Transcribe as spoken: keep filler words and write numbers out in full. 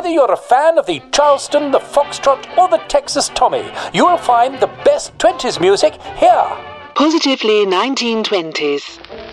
Whether you're a fan of the Charleston, the Foxtrot, or the Texas Tommy, you'll find the best twenties music here. Positively nineteen twenties.